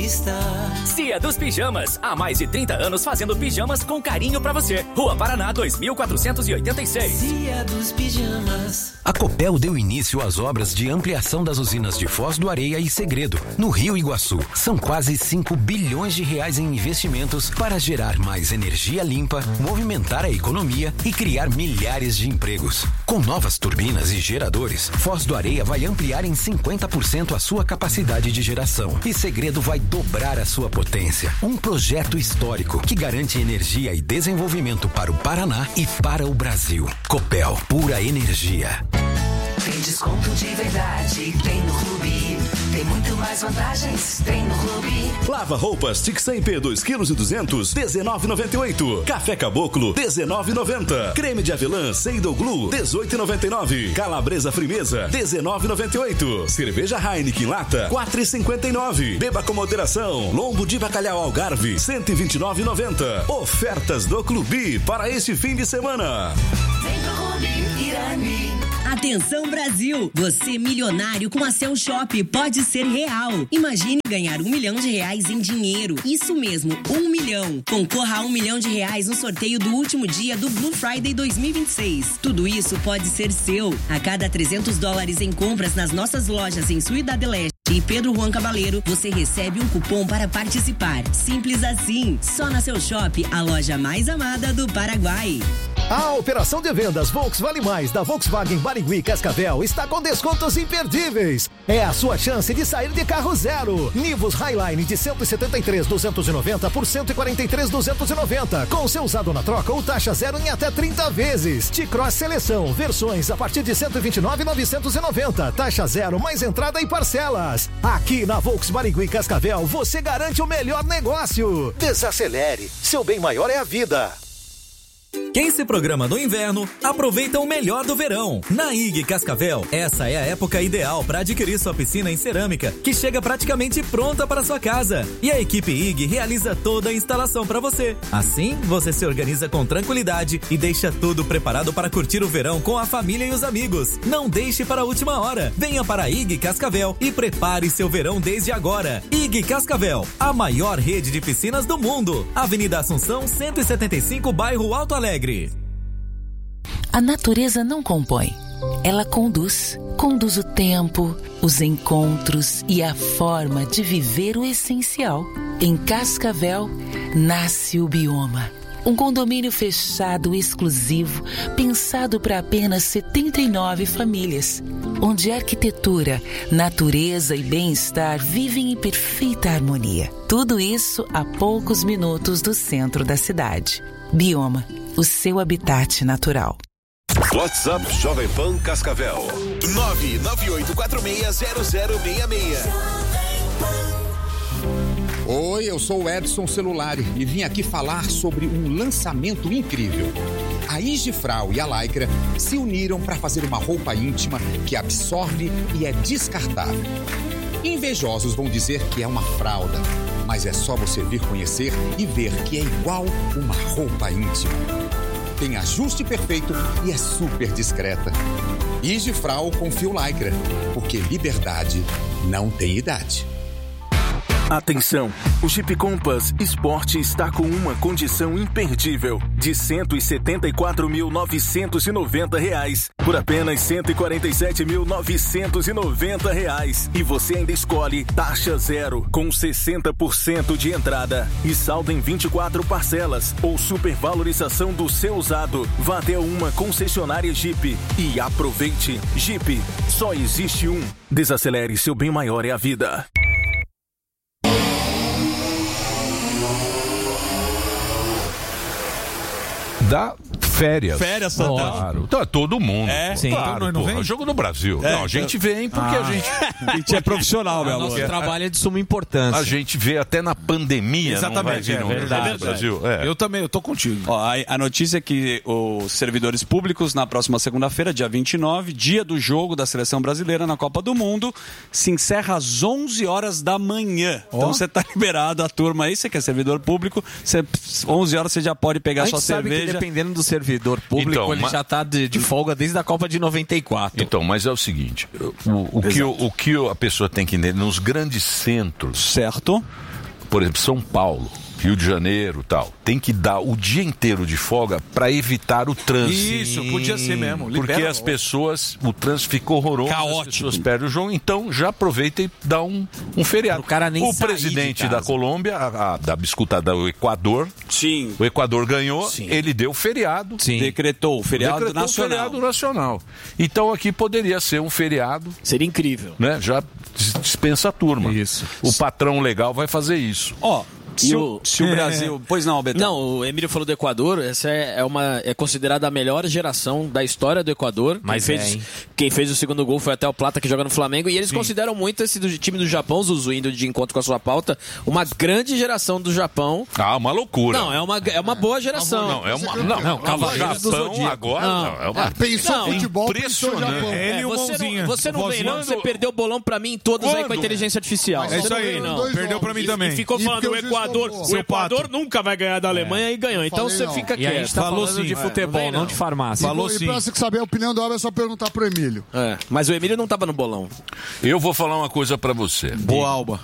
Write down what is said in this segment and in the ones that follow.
está. Cia dos Pijamas, há mais de 30 anos fazendo pijamas com carinho pra você. Rua Paraná 2486. Cia dos Pijamas. A Copel deu início às obras de ampliação das usinas de Foz do Areia e Segredo, no Rio Iguaçu. São quase 5 bilhões de reais em investimentos para gerar mais energia limpa, movimentar a economia e criar milhares de empregos. Com novas turbinas e geradores, Foz do Areia vai ampliar em 50% a sua capacidade de geração e Segredo vai dobrar a sua potência. Um projeto histórico que garante energia e desenvolvimento para o Paraná e para o Brasil. Copel, pura energia. Tem desconto de verdade, tem no Clube. Tem muito mais vantagens, tem no Clube. Lava roupas Tixan P 2 kg e 200, R$19,98. Café Caboclo, R$19,90. Creme de avelã Seidel Glue, R$18,99. Calabresa Frimeza, R$19,98. Cerveja Heineken Lata, R$4,59. Beba com moderação. Lombo de bacalhau Algarve, R$129,90. Ofertas do Clube para este fim de semana. Vem pro Clube Irani. Atenção Brasil, você milionário com a Cell Shop pode ser real. Imagine ganhar R$1 milhão em dinheiro. Isso mesmo, 1 milhão. Concorra a R$1 milhão no sorteio do último dia do Blue Friday 2026. Tudo isso pode ser seu. A cada $300 em compras nas nossas lojas em Ciudad del Este e Pedro Juan Cabaleiro, você recebe um cupom para participar. Simples assim. Só na Cell Shop, a loja mais amada do Paraguai. A operação de vendas Volks Vale Mais da Volkswagen Barigui Cascavel está com descontos imperdíveis. É a sua chance de sair de carro zero. Nivus Highline de 173.290 por 143.290. Com seu usado na troca ou taxa zero em até 30 vezes. T-Cross Seleção, versões a partir de 129.990. Taxa zero mais entrada e parcelas. Aqui na Volks Barigui Cascavel você garante o melhor negócio. Desacelere, seu bem maior é a vida. Quem se programa no inverno, aproveita o melhor do verão. Na IG Cascavel, essa é a época ideal para adquirir sua piscina em cerâmica, que chega praticamente pronta para sua casa. E a equipe IG realiza toda a instalação para você. Assim, você se organiza com tranquilidade e deixa tudo preparado para curtir o verão com a família e os amigos. Não deixe para a última hora. Venha para a IG Cascavel e prepare seu verão desde agora. IG Cascavel, a maior rede de piscinas do mundo. Avenida Assunção, 175, bairro Alto Alegre. A natureza não compõe, ela conduz. Conduz o tempo, os encontros e a forma de viver o essencial. Em Cascavel, nasce o Bioma. Um condomínio fechado exclusivo, pensado para apenas 79 famílias. Onde arquitetura, natureza e bem-estar vivem em perfeita harmonia. Tudo isso a poucos minutos do centro da cidade. Bioma, o seu habitat natural. WhatsApp Jovem Pan Cascavel 998460066. Oi, eu sou o Edson Celulari e vim aqui falar sobre um lançamento incrível. A Igifrau e a Lycra se uniram para fazer uma roupa íntima que absorve e é descartável. Invejosos vão dizer que é uma fralda, mas é só você vir conhecer e ver que é igual uma roupa íntima. Tem ajuste perfeito e é super discreta. Igifrau com fio Lycra, porque liberdade não tem idade. Atenção, o Jeep Compass Sport está com uma condição imperdível de R$ 174.990 por apenas R$ 147.990 e você ainda escolhe taxa zero com 60% de entrada e saldo em 24 parcelas ou supervalorização do seu usado. Vá até uma concessionária Jeep e aproveite. Jeep, só existe um. Desacelere, seu bem maior é a vida. Da férias. Férias, Santana. Claro. Então é todo mundo. É? Pô. Sim. Claro, Então, não vem? jogo no Brasil. É, não, a gente vem porque a gente é profissional, meu amor. Nosso trabalho é de suma importância. A gente vê até na pandemia. Exatamente, não vai vir no Brasil. Eu também, eu tô contigo. Ó, a notícia é que os servidores públicos, na próxima segunda-feira, dia 29, dia do jogo da Seleção Brasileira na Copa do Mundo, se encerra às 11 horas da manhã. Então você tá liberado, a turma aí, você que é servidor público, 11 horas você já pode pegar sua cerveja. Sabe que dependendo do servidor público, então, ele já tá de folga desde a Copa de 94. Então, mas é o seguinte, o que a pessoa tem que entender, nos grandes centros, certo, por exemplo, São Paulo, Rio de Janeiro, tal, tem que dar o dia inteiro de folga para evitar o trânsito. Isso, podia ser mesmo. Porque Libera as pessoas, o trânsito ficou horroroso, Caótico. as pessoas perdem o jogo, então já aproveita e dá um feriado. O cara nem o sair presidente de casa. da Colômbia, do Equador, Sim. o Equador ganhou, ele deu feriado. Decretou o feriado nacional. Feriado nacional. Então aqui poderia ser um feriado. Seria incrível. Né? Já dispensa a turma. Isso. O patrão legal vai fazer isso. Ó, se o Brasil... Pois não, Betão. Não, o Emílio falou do Equador, essa é considerada a melhor geração da história do Equador. Mas quem fez o segundo gol foi até o Plata, que joga no Flamengo, e eles consideram muito esse time do Japão, Zuzu, indo de encontro com a sua pauta, uma grande geração do Japão. Ah, uma loucura. Não, é uma boa geração. Não, é uma... Não, Cavaleiros do Japão Zodíaco. agora... Não. Não, é uma... Pensou futebol, pensou Japão. Ele e o Mãozinha. Você não vem, não. Você perdeu o bolão pra mim todos aí com a inteligência artificial. É isso aí, não. Perdeu pra mim também. E ficou falando o Equador. O Equador nunca vai ganhar da Alemanha e ganhou. Então você fica E a gente quieto. tá falando de futebol, não de farmácia. Falou E sim. pra você saber a opinião do Abel, é só perguntar pro Emílio. Mas o Emílio não tava no bolão. Eu vou falar uma coisa pra você. Boa, Alba.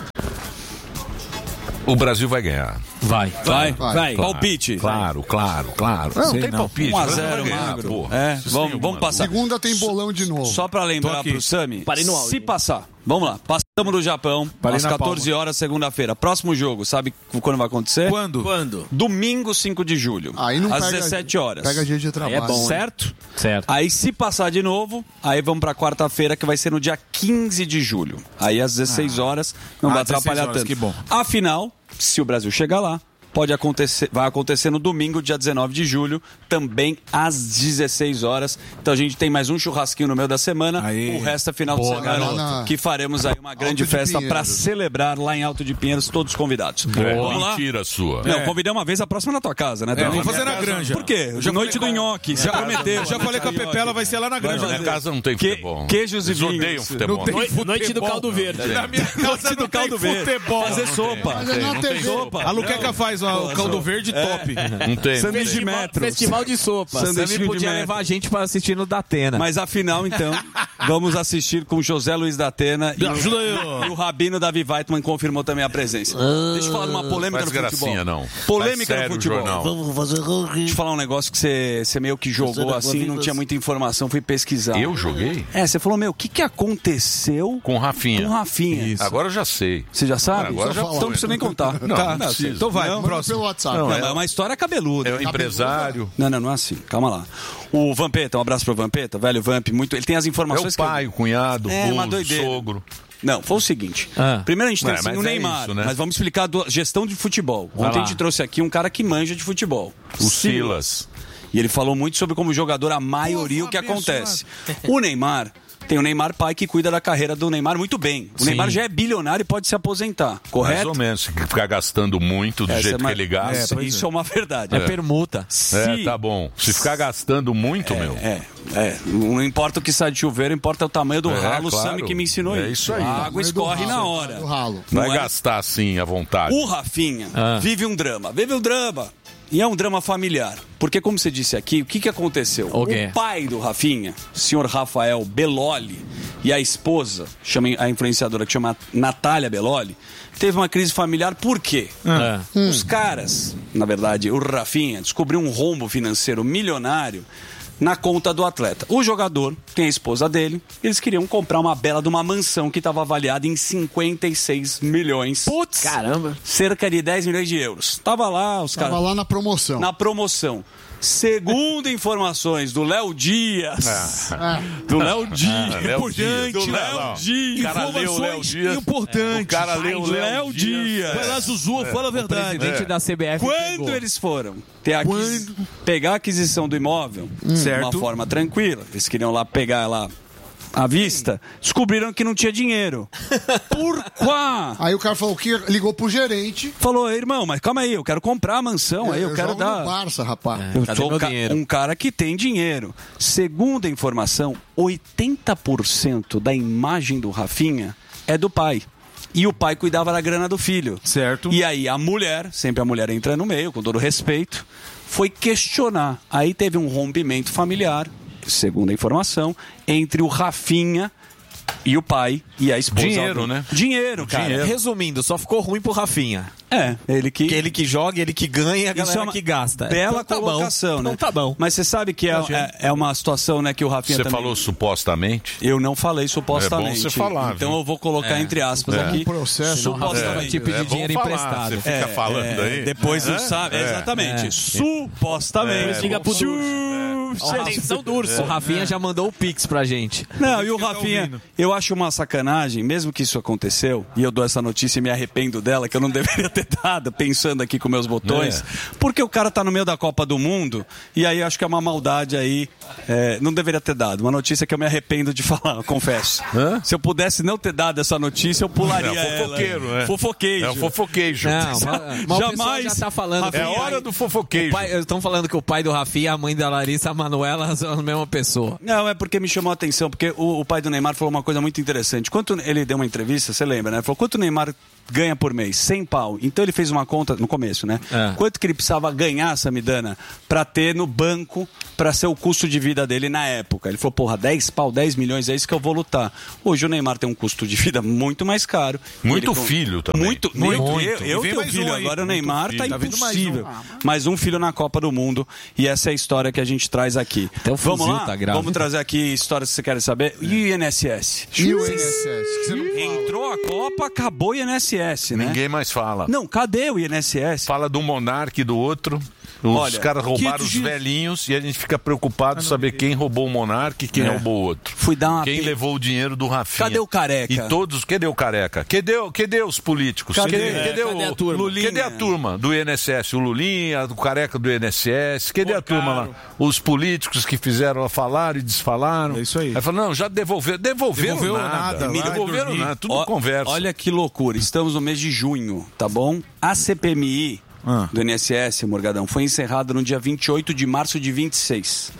O Brasil vai ganhar. Vai. Vai. Palpite. Claro. Não, tem palpite. 1-0, magro. Vamos passar. Segunda tem bolão de novo. Só pra lembrar pro Sami, Parei no áudio. se passar, vamos lá, passamos do Japão, às 14 horas, segunda-feira. Próximo jogo, sabe quando vai acontecer? Quando? Domingo, 5 de julho, Aí não às pega, 17 horas. Pega dia de trabalho. Aí é bom, certo? Certo. Aí se passar de novo, aí vamos pra quarta-feira, que vai ser no dia 15 de julho. Aí às 16 horas, não vai 16 atrapalhar horas, tanto. que bom. Afinal, se o Brasil chegar lá, vai acontecer no domingo, dia 19 de julho, também às 16 horas. Então a gente tem mais um churrasquinho no meio da semana. Aí. O resto é final de semana, que faremos aí uma grande Alto de festa Pinheiros. para celebrar lá em Alto de Pinheiros, todos convidados. Vamos lá? Mentira sua. Não, convidei uma vez, a próxima na tua casa, né? Vamos fazer na granja. Por quê? Eu já Noite do falei nhoque, você prometeu. Já falei com a Pepe, ela vai ser lá na granja. Na minha casa não tem futebol. Queijos e Eles vinhos. odeiam futebol. Não tem futebol. Noite do caldo verde. Na minha casa Noite do não tem caldo verde. futebol. Fazer sopa. Mas é na TV. sopa. A Luqueca faz o caldo verde top. Não tem. Sanduíche de metro. Festival de sopa. Sanduíche Sammy de podia metro. levar a gente para assistir no Datena. Mas afinal, então, vamos assistir com José Luiz da Atena e o Rabino Davi Weitman confirmou também a presença. Deixa eu falar de uma polêmica Faz no futebol. gracinha, não. Polêmica Faz sério no o futebol. jornal. Vamos fazer Deixa eu falar um negócio que você meio que jogou assim, não tinha muita informação, fui pesquisar. Eu joguei? Você falou, o que aconteceu Com o Rafinha. com o Rafinha? Agora eu já sei. Você já sabe? Agora já então não foi. precisa nem contar. Não, Tá. não precisa. Então vai, Não, próximo. Pelo WhatsApp. Não, Não, é- mas é uma história cabeluda. É um empresário. Não é assim. Calma lá. O Vampeta, um abraço pro Vampeta, velho Vamp, muito. Ele tem as É informações o pai, o cunhado, É, uma o doideira. sogro. Não, foi o seguinte. Primeiro a gente tem assim, mas o é Neymar, isso, né? mas vamos explicar a gestão de futebol. Vai Ontem lá. a gente trouxe aqui um cara que manja de futebol. O Silas. E ele falou muito sobre como jogador, a maioria, o que acontece. O Neymar, tem o Neymar pai que cuida da carreira do Neymar muito bem. O Sim. Neymar já é bilionário e pode se aposentar, Mais correto? ou menos. Se ficar gastando muito do Essa jeito é uma- que ele gasta. Isso é uma verdade. É permuta. Se- Tá bom. Se ficar gastando muito, meu. Não importa o que sai de chuveiro, importa o tamanho do É, ralo, o claro. Sami que me ensinou É isso. isso aí. A água escorre na hora. Do ralo. Não Vai é? gastar assim à vontade. O Rafinha vive um drama. E é um drama familiar. Porque, como você disse aqui, o que aconteceu? O quê? O pai do Rafinha, o senhor Rafael Belloli, e a esposa, a influenciadora que chama Natália Belloli, teve uma crise familiar. Por quê? Os caras, na verdade, o Rafinha, descobriu um rombo financeiro milionário na conta do atleta. O jogador tem a esposa dele, eles queriam comprar uma bela de uma mansão que estava avaliada em 56 milhões. Putz! Caramba! Cerca de 10 milhões de euros. Tava lá, os caras... Tava lá na promoção. Na promoção. Segundo informações do Léo Dias. Do Léo Dias. Léo Do Dias. Léo Dias. O cara leu o Léo Dias. Importante. O cara leu o Léo Dias. Vai lá, Zuzu, fala a verdade. Presidente da CBF Quando pegou. eles foram pegar a aquisição do imóvel de uma Certo. forma tranquila, eles queriam lá pegar lá à vista, descobriram que não tinha dinheiro. Por quá? Aí o cara falou que ligou pro gerente. Falou, irmão, mas calma aí, eu quero comprar a mansão, aí eu quero jogo dar... no Barça, rapaz. Eu Cadê sou meu dinheiro? um cara que tem dinheiro. Segundo a informação, 80% da imagem do Rafinha é do pai. E o pai cuidava da grana do filho. Certo. E aí a mulher, sempre a mulher entra no meio, com todo respeito, foi questionar. Aí teve um rompimento familiar, segundo a informação, entre o Rafinha E o pai e a esposa. Dinheiro, né? Dinheiro, cara. Dinheiro. Resumindo, só ficou ruim pro Rafinha. Ele que... Ele que joga, ele que ganha e a Isso galera é uma que gasta. bela Então tá colocação, bom. né? Então tá bom. Mas você sabe que é uma situação, né, que o Rafinha Você também... falou supostamente? Eu não falei supostamente. É bom você falar, então viu? eu vou colocar entre aspas aqui. Processo. Supostamente. Tipo de dinheiro emprestado. Você fica falando aí. Depois não sabe. Exatamente. Supostamente. Liga pro Durso. Atenção, Durso. O Rafinha já mandou o Pix pra gente. Não, e o Rafinha, eu acho uma sacanagem, mesmo que isso aconteceu, e eu dou essa notícia e me arrependo dela, que eu não deveria ter dado, pensando aqui com meus botões, porque o cara tá no meio da Copa do Mundo, e aí acho que é uma maldade aí, não deveria ter dado. Uma notícia que eu me arrependo de falar, eu confesso. Se eu pudesse não ter dado essa notícia, eu pularia fofoqueiro, ela. né? Fofoqueijo. É o fofoqueijo. Mas o pessoal já tá falando. É hora do fofoqueijo. Estão falando que o pai do Rafinha e a mãe da Larissa Manoela são a mesma pessoa. Não, é porque me chamou a atenção, porque o pai do Neymar falou uma coisa muito interessante. Quanto ele deu uma entrevista, você lembra, né? Falou, quanto o Neymar ganha por mês? 100 pau. Então ele fez uma conta no começo, né? Quanto que ele precisava ganhar, Samidana, pra ter no banco, pra ser o custo de vida dele na época. Ele falou, porra, 10 pau, 10 milhões, é isso que eu vou lutar. Hoje o Neymar tem um custo de vida muito mais caro. Muito filho também. Muito. Eu tenho filho, agora o Neymar tá impossível. Mais um filho na Copa do Mundo, e essa é a história que a gente traz aqui. Até o Vamos fuzil lá? tá grave. Vamos trazer aqui histórias que você quer saber. E o INSS? E o INSS? Que você não fala. Entrou a Copa, acabou o INSS, né? Ninguém mais fala. Não, cadê o INSS? Fala do Monark e do outro. Os Olha, caras roubaram os que- velhinhos e a gente fica preocupado saber quem roubou o Monark e quem roubou o outro. Fui dar uma Quem levou o dinheiro do Rafinha. Cadê o Careca? E todos, cadê o Careca? Cadê os políticos? Cadê o a turma? Lulinha? Cadê a turma do INSS? O Lulinha, o Careca do INSS? Cadê a turma lá? Os políticos que fizeram a falar e desfalaram. É isso aí. Aí falou, não, já devolveram nada. Vai Devolveram dormir. nada, tudo conversa. Olha que loucura, estamos no mês de junho, tá bom? A CPMI do INSS, Morgadão, foi encerrada no dia 28 de março de 26.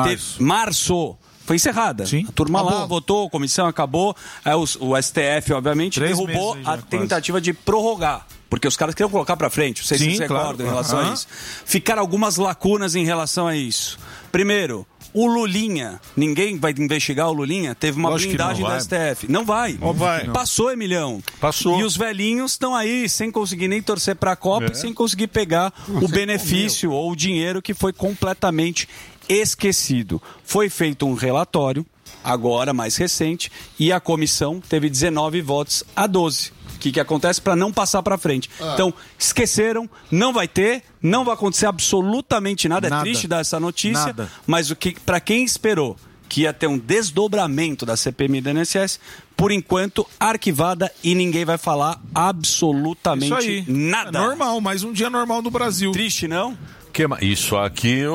Março! Foi encerrada. Sim. A turma lá Acabou. votou, a comissão acabou. Aí o STF, obviamente, 3 derrubou meses já, a tentativa de prorrogar. Porque os caras queriam colocar pra frente. Não sei se Sim, vocês claro. recordam em relação a isso. Ficaram algumas lacunas em relação a isso. Primeiro, o Lulinha, ninguém vai investigar o Lulinha, teve uma Lógico que blindagem não da vai. STF. Não vai. Não vai. Passou, Emilhão. Passou. E os velhinhos estão aí sem conseguir nem torcer pra Copa e sem conseguir pegar o benefício ou o dinheiro que foi completamente esquecido. Foi feito um relatório, agora mais recente, e a comissão teve 19 votos a 12. O que acontece para não passar para frente? Então, esqueceram, não vai ter, não vai acontecer absolutamente nada. É triste dar essa notícia, Nada. mas o que para quem esperou que ia ter um desdobramento da CPMI do INSS, por enquanto arquivada e ninguém vai falar absolutamente Isso aí. nada. É normal, mais um dia normal no Brasil. Triste, não? Isso aqui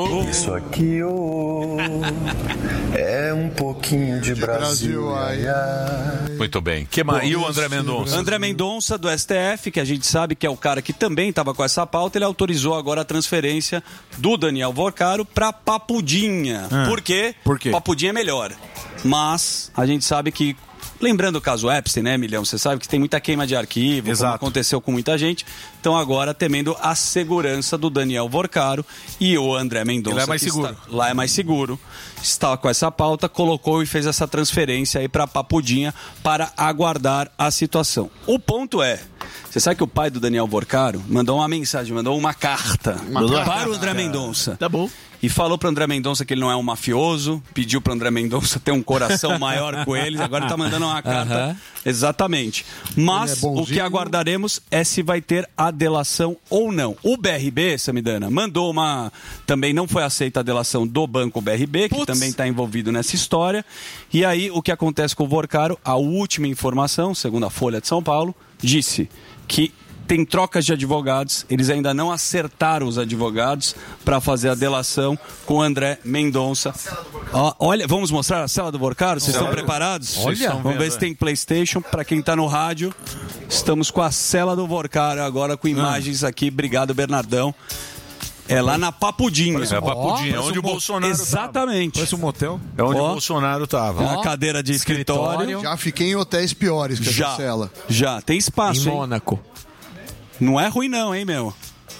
é um pouquinho de Brasil. Muito bem. E o André Mendonça? André Mendonça, do STF, que a gente sabe que é o cara que também estava com essa pauta, ele autorizou agora a transferência do Daniel Vorcaro para Papudinha. Por quê? Por quê? Papudinha é melhor. Mas a gente sabe que, lembrando o caso Epstein, né, Milhão? Você sabe que tem muita queima de arquivo, como aconteceu com muita gente. Então agora temendo a segurança do Daniel Vorcaro e o André Mendonça. Lá é mais que seguro. Lá é mais seguro. Estava com essa pauta, colocou e fez essa transferência aí para Papudinha para aguardar a situação. O ponto é, você sabe que o pai do Daniel Vorcaro mandou uma mensagem, mandou uma carta para o André Mendonça. Tá bom. E falou para André Mendonça que ele não é um mafioso, pediu para André Mendonça ter um coração maior com eles, agora ele tá mandando uma carta. Exatamente. Mas o que aguardaremos é se vai ter a delação ou não. O BRB, Samidana, mandou uma... Também não foi aceita a delação do Banco BRB, que também está envolvido nessa história. E aí, o que acontece com o Vorcaro, a última informação, segundo a Folha de São Paulo, disse que tem trocas de advogados, eles ainda não acertaram os advogados para fazer a delação com o André Mendonça. Olha, vamos mostrar a cela do Vorcaro? Vocês estão preparados? Olha, vamos ver se tem PlayStation. Para quem está no rádio, estamos com a cela do Vorcaro agora com imagens aqui. Obrigado, Bernardão. É lá na Papudinha. É a Papudinha, onde o Bolsonaro Exatamente. Parece um motel. É onde o Bolsonaro estava. É a cadeira de escritório. Já fiquei em hotéis piores que essa cela. Já, tem espaço, Em Mônaco. Não é ruim não, hein, meu?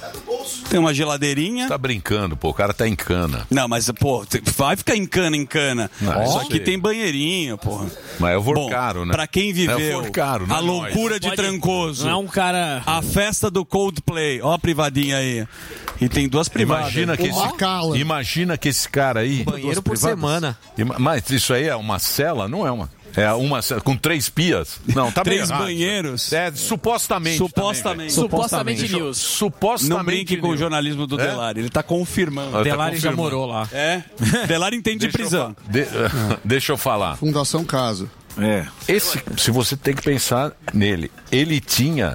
Tem uma geladeirinha. Tá brincando, pô, o cara tá em cana. Não, mas, pô, vai ficar em cana. Não, Só sei. que tem banheirinho, porra. Mas é o Bom, Vorcaro, né? pra quem É viveu o Vorcaro, não a é loucura nós. de Trancoso. Não é um cara... A festa do Coldplay. Ó a privadinha aí. E tem duas privadas. Imagina que esse cara aí... Banheiro por semana. Mas isso aí é uma cela? Não é uma... É uma cela com 3 pias? Não, tá bem 3 errado. banheiros. É, supostamente. Supostamente news. Supostamente. Não brinque com o jornalismo do Delari. Ele tá confirmando. Tá Delari já confirmando. morou lá. É. Delari entende de prisão. Deixa eu falar. Fundação Caso. Se você tem que pensar nele, ele tinha,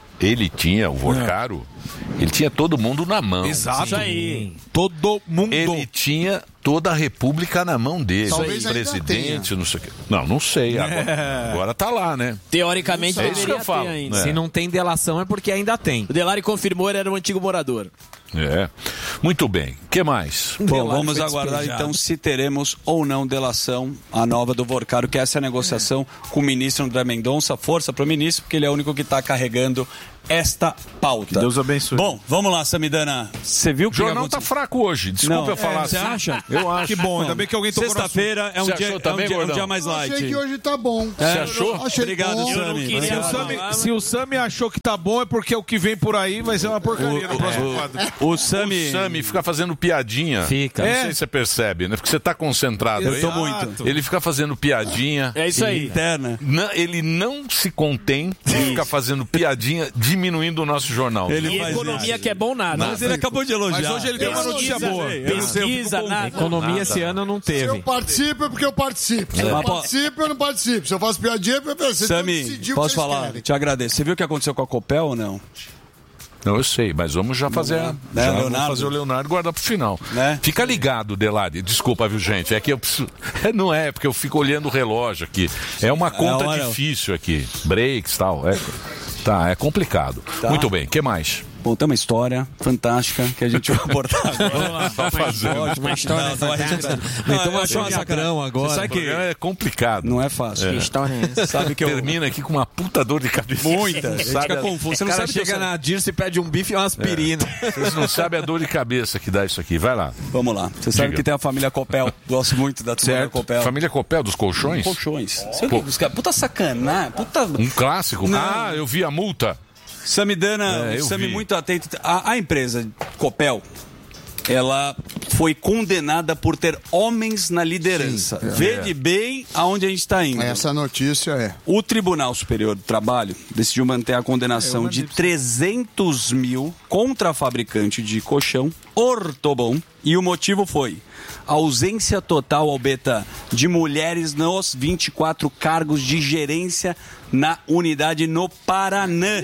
o Vorcaro, ele tinha todo mundo na mão. Exato. Isso aí. Todo mundo. Ele tinha toda a república na mão dele. Talvez ainda presidente, não sei o quê. Não sei. Agora tá lá, né? Teoricamente, É isso que eu falo. ter ainda. Se não tem delação é porque ainda tem. O Delari confirmou, ele era um antigo morador. É. Muito bem. O que mais? Bom, Delari vamos foi aguardar despejado. então se teremos ou não delação a nova do Vorcaro, que essa é a negociação com o ministro André Mendonça. Força pro ministro, porque ele é o único que está carregando esta pauta. Que Deus abençoe. Bom, vamos lá, Samidana. Você viu O que jornal tá fraco hoje. Desculpa eu falar Você assim. acha? Eu acho. Que bom, ainda bem que alguém tocou no assunto. Sexta-feira é um Você dia, achou também, um Gordão? dia mais light. Achei que hoje tá bom. Você achou? Achei Obrigado, bom. Sami. Se o Sami achou que tá bom, é porque o que vem por aí vai ser uma porcaria no próximo quadro. O Sami... O Sami fica fazendo piadinha. Fica. Não sei se você percebe, né? Porque você tá concentrado. Eu aí. tô muito. Ele fica fazendo piadinha. É isso aí. Interna. Ele não se contém de ficar fazendo piadinha, diminuindo o nosso jornal. Ele E faz economia isso. que é bom nada. Mas ele acabou de elogiar. Mas hoje ele tem uma notícia boa. Pesquisa, nada. Economia esse ano não Se eu teve. participo é porque eu participo. Se eu Mas, pô- participo, eu não participo. Se eu faço piadinha, você Sami, decidiu o que posso vocês falar? querem. Te agradeço. Você viu o que aconteceu com a Copel ou não? Não, eu sei, mas vamos já fazer, Leonardo? vamos fazer o Leonardo guardar pro final. Né? Fica ligado, Delari. Desculpa, viu, gente? É que eu preciso... Não é, porque eu fico olhando o relógio aqui. É uma conta hora. difícil aqui. Breaks e tal. É complicado. Tá. Muito bem, o que mais? Bom, tem uma história fantástica que a gente vai abordar agora. Vamos lá. Tá fazendo. Uma história fantástica. Então eu achei uma sacanagem agora. Você sabe que É complicado. não é fácil. Que história é essa? Sabe que eu... Termina aqui com uma puta dor de cabeça. Muita. A gente Sabe fica confuso. Você O não cara sabe que eu chega sou- na Dirce e pede um bife e uma aspirina. Vocês não sabem a dor de cabeça que dá isso aqui. Vai lá. Vamos lá. Você sabe Diga. que tem a família Copel. Gosto muito da turma da Copel. Família Copel dos colchões? Colchões. Sei Pô. que os caras... Puta sacanagem. Puta... Um clássico? Não. Ah, eu vi a multa. Samidana, eu Sami vi. muito atento. A empresa Copel, ela foi condenada por ter homens na liderança. Vede bem aonde a gente está indo. Essa notícia é. O Tribunal Superior do Trabalho decidiu manter a condenação de 300 mil contra a fabricante de colchão Ortobon. E o motivo foi a ausência total, Albeta, de mulheres nos 24 cargos de gerência na unidade no Paraná.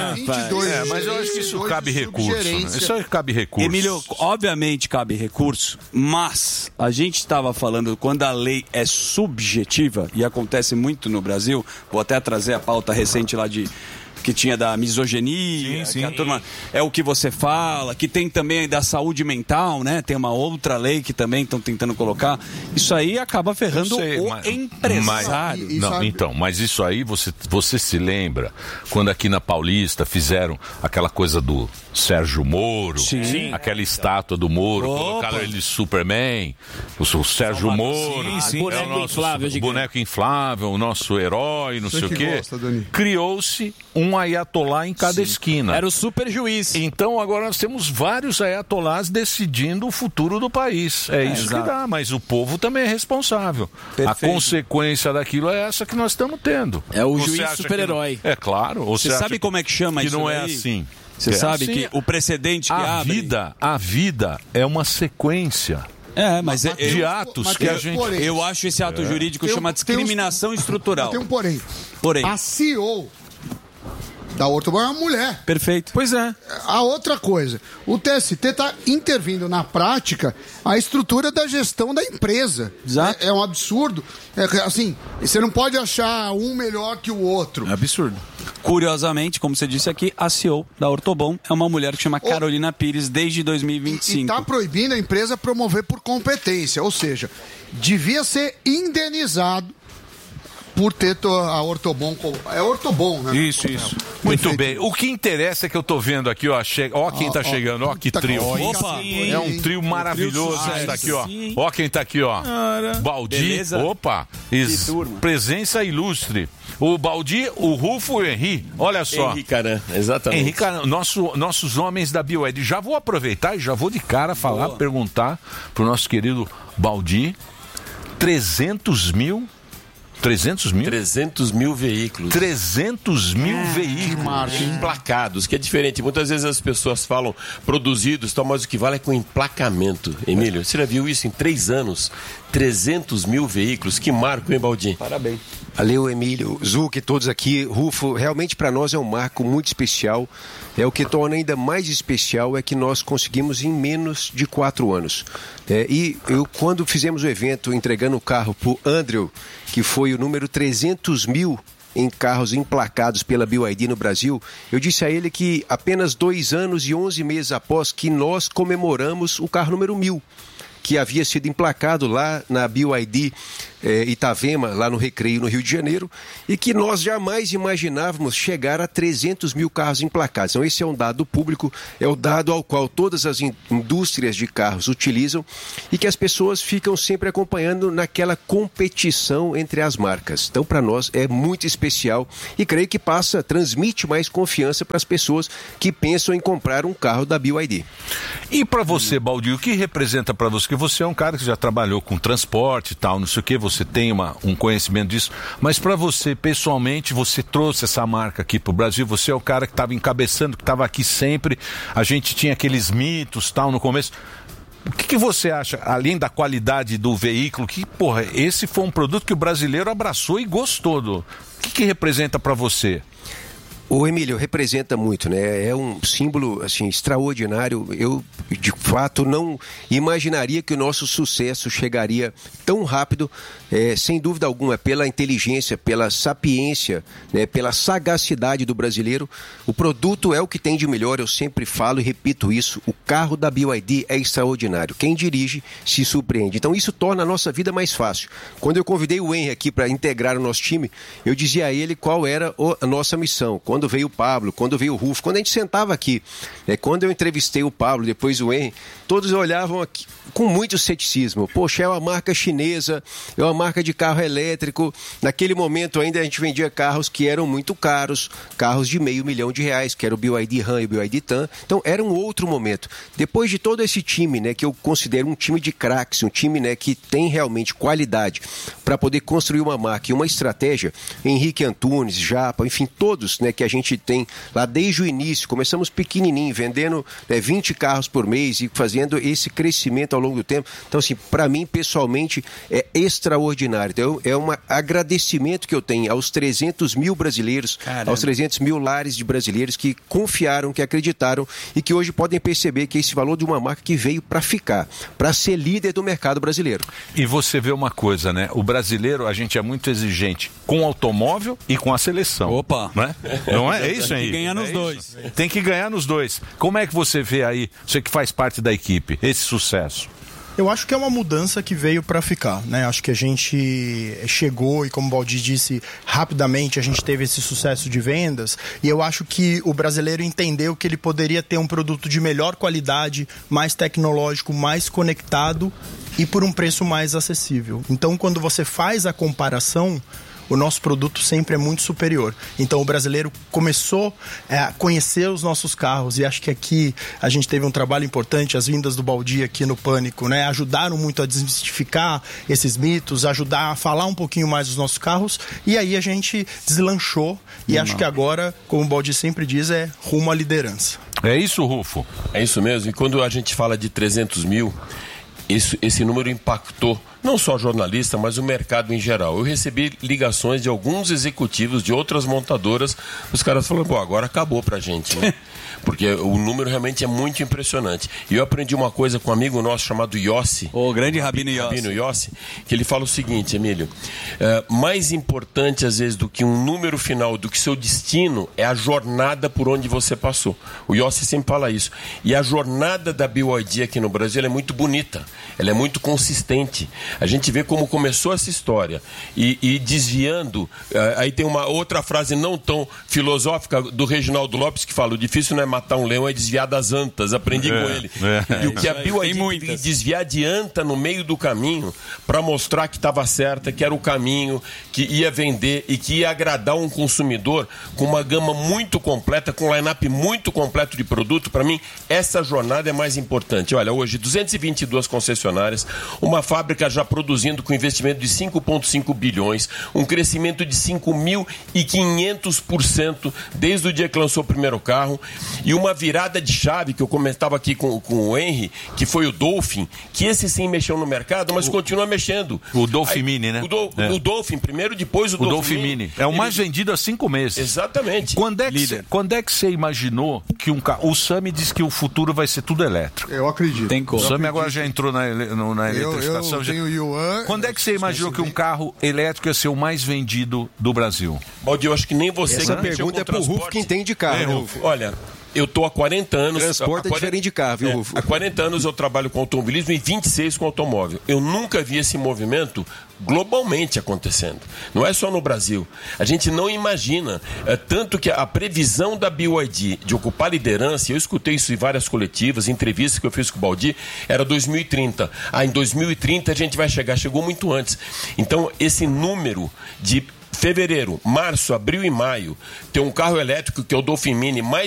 22, Mas eu acho que isso 22 cabe recurso. Né? subgerência. Isso aí cabe recurso. Emílio, obviamente cabe recurso, mas a gente estava falando quando a lei é subjetiva, e acontece muito no Brasil, vou até trazer a pauta recente lá que tinha da misoginia, que a turma é o que você fala, que tem também da saúde mental, né? Tem uma outra lei que também estão tentando colocar. Isso aí acaba ferrando o empresário. Mas isso aí você se lembra quando aqui na Paulista fizeram aquela coisa do Sérgio Moro, aquela estátua do Moro, colocaram ele de Superman, o Sérgio Moro, Boneco é o nosso inflável, gigante. boneco inflável, o nosso herói, não Você sei o que quê. gosta, Dani. Criou-se um ayatolá em cada esquina. Era o super juiz. Então agora nós temos vários ayatolás decidindo o futuro do país. É isso exato. que dá, mas o povo também é responsável. Perfeito. A consequência daquilo é essa que nós estamos tendo. É o Você juiz acha que super-herói. não- É claro. Ou Você acha sabe como é que chama que isso não é daí? assim? Você É sabe assim. que o precedente que abre... A vida é uma sequência mas de atos que a gente... eu acho esse ato jurídico Tem um- chama discriminação estrutural. Tem um porém. Porém. A CEO da Ortobon é uma mulher. Perfeito. Pois é. A outra coisa, o TST está intervindo na prática a estrutura da gestão da empresa. Exato. É um absurdo. Assim, você não pode achar um melhor que o outro. É absurdo. Curiosamente, como você disse aqui, a CEO da Ortobon é uma mulher que chama Carolina Pires desde 2025. E está proibindo a empresa promover por competência. Ou seja, devia ser indenizado por ter a Ortobon. É Ortobon, né? Isso. Muito bem. O que interessa é que eu tô vendo aqui, ó. Ó quem tá chegando, ó que trio. Opa! É um trio maravilhoso que está aqui, ó. Ó quem tá aqui, ó. Baldi. Beleza? Opa! Presença ilustre. O Baldi, o Rufo e o Henri. Olha só. Henri Caran, exatamente. Henri Caran, nossos homens da BioEd. Já vou aproveitar e já vou de cara falar, perguntar pro nosso querido Baldi. 300 mil veículos. 300 mil veículos. Emplacados, que é diferente. Muitas vezes as pessoas falam produzidos, mas o que vale é com emplacamento. Emílio, você já viu isso em 3 anos? 300 mil veículos. Que marco, hein, Baldi? Parabéns. Valeu, Emílio, Zuc, todos aqui. Rufo, realmente para nós é um marco muito especial. O que torna ainda mais especial é que nós conseguimos em menos de 4 anos. Quando fizemos o evento entregando o carro para o Andrew, que foi o número 300 mil em carros emplacados pela BioID no Brasil, eu disse a ele que apenas 2 anos e 11 meses após que nós comemoramos o carro número 1000, que havia sido emplacado lá na BioID Itavema, lá no Recreio, no Rio de Janeiro, e que nós jamais imaginávamos chegar a 300 mil carros emplacados. Então esse é um dado público, é o dado ao qual todas as indústrias de carros utilizam e que as pessoas ficam sempre acompanhando naquela competição entre as marcas. Então para nós é muito especial e creio que transmite mais confiança para as pessoas que pensam em comprar um carro da BioID. E para você, Baldi, o que representa para você? Que você é um cara que já trabalhou com transporte e tal, não sei o que, você tem um conhecimento disso, mas para você, pessoalmente, você trouxe essa marca aqui pro Brasil, você é o cara que estava encabeçando, que estava aqui sempre, a gente tinha aqueles mitos, tal, no começo. O que você acha, além da qualidade do veículo, que, esse foi um produto que o brasileiro abraçou e gostou o que representa para você? O Emílio, representa muito, né? É um símbolo, assim, extraordinário. Eu, de fato, não imaginaria que o nosso sucesso chegaria tão rápido, sem dúvida alguma, pela inteligência, pela sapiência, né? Pela sagacidade do brasileiro. O produto é o que tem de melhor, eu sempre falo e repito isso. O carro da BioID é extraordinário. Quem dirige se surpreende. Então, isso torna a nossa vida mais fácil. Quando eu convidei o Henry aqui para integrar o nosso time, eu dizia a ele qual era a nossa missão. Quando veio o Pablo, quando veio o Rufo, quando a gente sentava aqui, quando eu entrevistei o Pablo, depois o Henry, todos olhavam aqui com muito ceticismo. Poxa, é uma marca chinesa, é uma marca de carro elétrico. Naquele momento ainda a gente vendia carros que eram muito caros, carros de R$500 mil, que era o BioID Ram e o BioID TAM. Então era um outro momento. Depois de todo esse time, né, que eu considero um time de craques, um time, né, que tem realmente qualidade para poder construir uma marca e uma estratégia, Henrique Antunes, Japa, enfim, todos, né, que a gente tem lá desde o início, começamos pequenininho, vendendo 20 carros por mês e fazendo esse crescimento ao longo do tempo. Então, assim, para mim, pessoalmente, é extraordinário. Então, é um agradecimento que eu tenho aos 300 mil brasileiros, Caramba. Aos 300 mil lares de brasileiros que confiaram, que acreditaram e que hoje podem perceber que esse valor de uma marca que veio para ficar, para ser líder do mercado brasileiro. E você vê uma coisa, né? O brasileiro, a gente é muito exigente com o automóvel e com a seleção. Opa! Né? Não é? É isso aí. Tem que ganhar nos dois. Tem que ganhar nos dois. Como é que você vê aí, você que faz parte da equipe, esse sucesso? Eu acho que é uma mudança que veio para ficar, né? Acho que a gente chegou e, como o Baldi disse, rapidamente a gente teve esse sucesso de vendas e eu acho que o brasileiro entendeu que ele poderia ter um produto de melhor qualidade, mais tecnológico, mais conectado e por um preço mais acessível. Então, quando você faz a comparação, o nosso produto sempre é muito superior. Então o brasileiro começou a conhecer os nossos carros e acho que aqui a gente teve um trabalho importante, as vindas do Baldi aqui no Pânico, né? Ajudaram muito a desmistificar esses mitos, ajudar a falar um pouquinho mais dos nossos carros e aí a gente deslanchou e acho que agora, como o Baldi sempre diz, é rumo à liderança. É isso, Rufo? É isso mesmo. E quando a gente fala de 300 mil, esse número impactou não só jornalista, mas o mercado em geral. Eu recebi ligações de alguns executivos de outras montadoras, os caras falando, pô, agora acabou pra gente, né? Porque o número realmente é muito impressionante. E eu aprendi uma coisa com um amigo nosso chamado Yossi. O grande Rabino Yossi, que ele fala o seguinte, Emílio, mais importante às vezes do que um número final, do que seu destino, é a jornada por onde você passou. O Yossi sempre fala isso. E a jornada da BioID aqui no Brasil é muito bonita, ela é muito consistente. A gente vê como começou essa história e desviando. Aí tem uma outra frase não tão filosófica do Reginaldo Lopes que fala: o difícil não é matar um leão, é desviar das antas. Aprendi com ele. E o que a BYD teve que desviar de anta no meio do caminho para mostrar que estava certa, que era o caminho, que ia vender e que ia agradar um consumidor com uma gama muito completa, com um line-up muito completo de produto. Para mim, essa jornada é mais importante. Olha, hoje 222 concessionárias, uma fábrica já produzindo com investimento de 5,5 bilhões, um crescimento de 5.500% desde o dia que lançou o primeiro carro, e uma virada de chave que eu comentava aqui com o Henry, que foi o Dolphin, que esse sim mexeu no mercado, mas continua mexendo. O Dolphin Mini, né? O Dolphin primeiro, depois o Dolphin Mini. É o mais vendido há 5 meses. Exatamente. Quando é que você imaginou que um carro... O Sami diz que o futuro vai ser tudo elétrico. Eu acredito. Tem como. O Sami agora já entrou na eletrificação. Eu tenho Yuan. Quando é que você imaginou que um carro elétrico ia ser o mais vendido do Brasil? Baldi, eu acho que nem você... Essa pergunta é pro Rufo que entende de carro. Rufo. Olha... Eu estou há 40 anos... Transporte é diferente de carro, viu, Rufo? Há 40 anos eu trabalho com automobilismo e 26 com automóvel. Eu nunca vi esse movimento globalmente acontecendo. Não é só no Brasil. A gente não imagina. Tanto que a previsão da BYD de ocupar liderança, eu escutei isso em várias coletivas, entrevistas que eu fiz com o Baldi, era 2030. Em 2030 a gente vai chegar. Chegou muito antes. Então, esse número de fevereiro, março, abril e maio, ter um carro elétrico que é o Dolphin Mini mais